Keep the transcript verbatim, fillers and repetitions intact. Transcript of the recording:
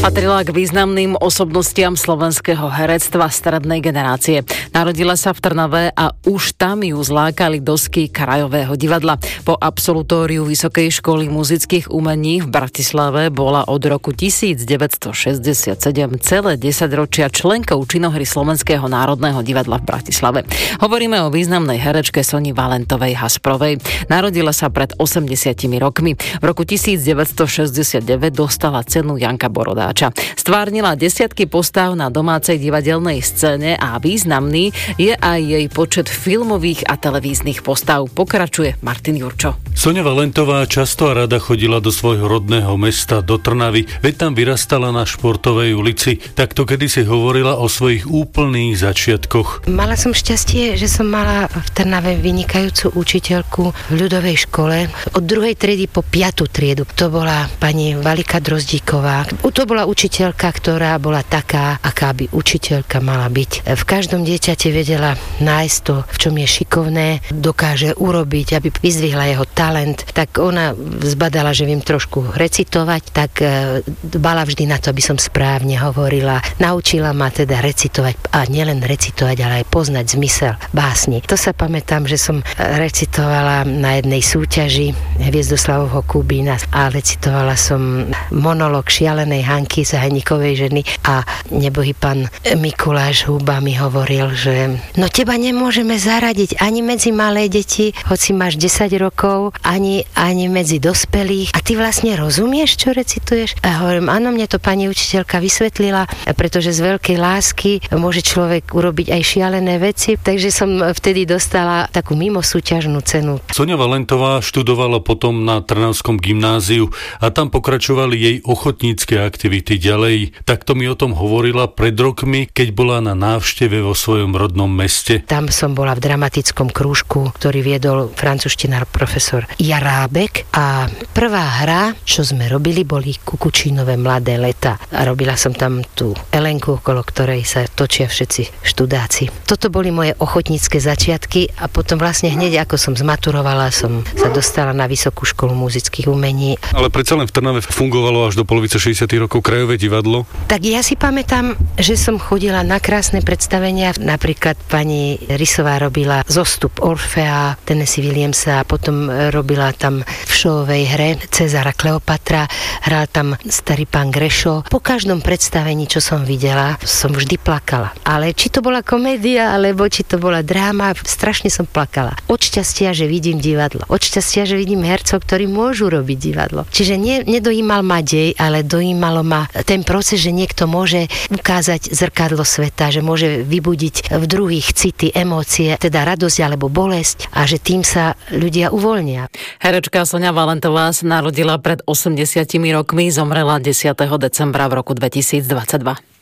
Patrila k významným osobnostiam slovenského herectva strednej generácie. Narodila sa v Trnave a už tam ju zlákali dosky Krajového divadla. Po absolutóriu Vysokej školy muzických umení v Bratislave bola od roku devätnásťstošesťdesiatsedem celé desaťročia členkou činohry Slovenského národného divadla v Bratislave. Hovoríme o významnej herečke Soni Valentovej Hasprovej. Narodila sa pred osemdesiatimi rokmi. V roku devätnásťstošesťdesiatdeväť dostala cenu Janka Borodáča. Stvárnila desiatky postav na domácej divadelnej scéne a významný je aj jej počet filmových a televíznych postav. Pokračuje Martin Jurčo. Soňa Valentová často a rada chodila do svojho rodného mesta, do Trnavy, veď tam vyrastala na Športovej ulici. Takto kedysi hovorila o svojich úplných začiatkoch. Mala som šťastie, že som mala v Trnave vynikajúcu učiteľku v ľudovej škole od druhej triedy po piatu triedu. To bola pani Valika Drozdíková. To bola učiteľka, ktorá bola taká, aká by učiteľka mala byť. V každom dieťate vedela nájsť to, v čom je šikovné, dokáže urobiť, aby vyzdvihla jeho talent. Tak ona zbadala, že viem trošku recitovať, tak dbala vždy na to, aby som správne hovorila. Naučila ma teda recitovať a nielen recitovať, ale aj poznať zmysel básni. To sa pamätám, že som recitovala na jednej súťaži Hviezdoslavovho Kubína a recitovala som monológ Šialenej Hanky z Hajnikovej ženy a nebohý pán Mikuláš Huba mi hovoril, že no teba nemôžeme zaradiť ani medzi malé deti, hoci máš desať rokov, ani, ani medzi dospelých. A ty vlastne rozumieš, čo recituješ? A hovorím, áno, mne to pani učiteľka vysvetlila, pretože z veľkej lásky môže človek urobiť aj šialené veci, takže som vtedy dostala takú mimosúťažnú cenu. Soňa Valentová študovala potom na Trnavskom gymnáziu a tam pokračovali jej ochotnícke aktivity ďalej. Takto mi o tom hovorila pred rokmi, keď bola na návšteve vo svojom rodnom meste. Tam som bola v dramatickom krúžku, ktorý viedol francúzštinár profesor Jarábek a prvá hra, čo sme robili, boli Kukučínové mladé leta. A robila som tam tú Elenku, okolo ktorej sa točia všetci študáci. Toto boli moje ochotnícke začiatky a potom vlastne hneď ako som zmaturovala, som sa dostala na Vysokú školu muzických umení. Ale predsa len v Trnave fungovalo až do polovice šesťdesiatych rokov Krajové divadlo? Tak ja si pamätám, že som chodila na krásne predstavenia. Napríklad pani Rysová robila zostup Orfea, Tennessee Williamsa a potom robila tam v šovej hre Cezara Kleopatra, hral tam starý pán Grešo. Po každom predstavení, čo som videla, som vždy plakala. Ale či to bola komédia, alebo či to bola dráma, strašne som plakala. Od šťastia, že vidím divadlo. Od šťastia, že vidím hercov, ktorí môžu robiť divadlo. Čiže nie, nedojímal ma dej, ale dojímalo ma ten proces, že niekto môže ukázať zrkadlo sveta, že môže vybudiť v druhých city, emócie, teda radosť alebo bolesť a že tým sa ľudia uvoľnia. Herečka Soňa Valentová sa narodila pred osemdesiatimi rokmi, zomrela desiateho decembra v roku dvetisícdvadsaťdva.